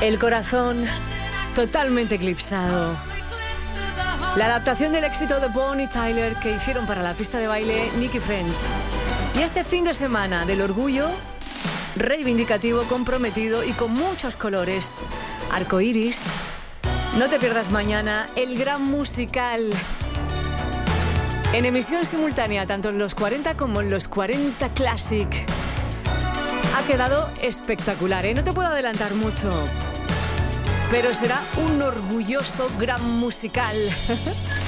El corazón totalmente eclipsado. La adaptación del éxito de Bonnie Tyler que hicieron para la pista de baile Nicky French. Y este fin de semana del orgullo, reivindicativo, comprometido y con muchos colores. Arcoiris. No te pierdas mañana el gran musical. En emisión simultánea, tanto en los 40 como en los 40 Classic. Ha quedado espectacular, ¿eh? No te puedo adelantar mucho, pero será un orgulloso gran musical.